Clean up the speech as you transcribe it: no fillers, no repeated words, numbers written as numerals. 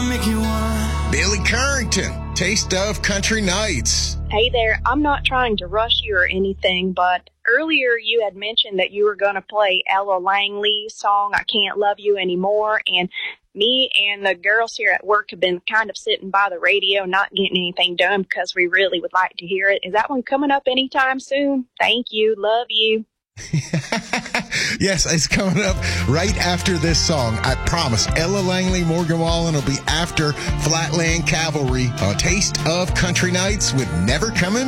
make you wanna. Billy Currington, Taste of Country Nights. Hey there, I'm not trying to rush you or anything, but earlier you had mentioned that you were going to play Ella Langley's song, I Can't Love You Anymore, and me and the girls here at work have been kind of sitting by the radio, not getting anything done because we really would like to hear it. Is that one coming up anytime soon? Thank you. Love you. Yes, it's coming up right after this song. I promise. Ella Langley, Morgan Wallen will be after Flatland Cavalry. A Taste of Country Nights with Never Coming